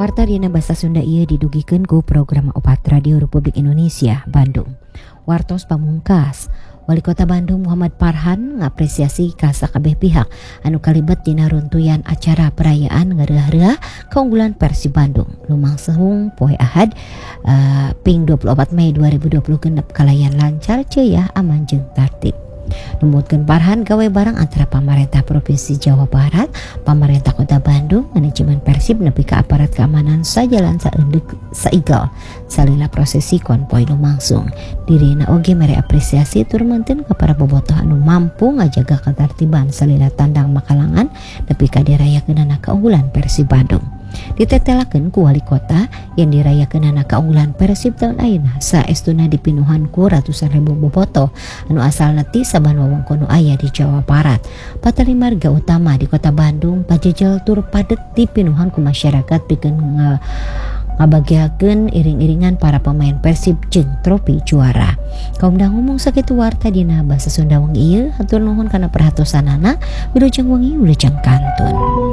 Warta dina basa Sunda ieu didugikeun ku program opat Radio Republik Indonesia Bandung. Wartos pamungkas, Wali Kota Bandung Muhammad Farhan ngapresiasi ka sakabeh pihak anu kalibet dina runtuyan acara perayaan ngeureah-reuah keunggulan Persib Bandung lumangsung poe Ahad ping 24 Mei 2020 kalayan lancar ceuyah aman jeung tertib. Numutkeun Farhan gawe bareng antara pamarentah Provinsi Jawa Barat, pamarentah Kota Bandung, manajemen Persib nepi ka aparat keamanan sajalan saeundeuk saigal salila prosesi konvoy lumangsung. Dirina oge mere apresiasi tur meunteun ka para bobotoh anu mampu ngajaga katertiban salila tandang makalangan nepi ka dirayakeunana keunggulan Persib Bandung. Ditetelakeun ku wali kota yang dirayakeunana keunggulan Persib tahun ayeuna saestuna dipinuhan ku ratusan ribu bobotoh anu asalna ti saban wewengkon nu aya di Jawa Barat. Patali marga utama di Kota Bandung pajejel tur padet dipinuhan ku masyarakat pikeun ngabagiakeun iring-iringan para pemain Persib jeung tropi juara. Kaum dah ngomong sakitu warta dina basa Sunda wengi ieu hatur nuhun kana perhatosanana. Wilujeng wengi wilujeng kantun.